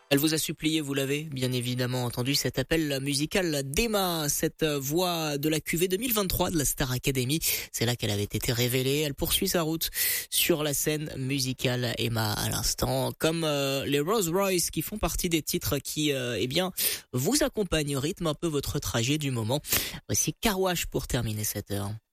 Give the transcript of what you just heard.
Elle vous a supplié, vous l'avez bien évidemment entendu, cet appel musical d'Emma, cette voix de la QV 2023 de la Star Academy. C'est là qu'elle avait été révélée. Elle poursuit sa route sur la scène musicale, Emma, à l'instant, comme les Rolls Royce qui font partie des titres qui, vous accompagnent, rythment un peu votre trajet du moment. Voici Car Wash pour terminer cette heure.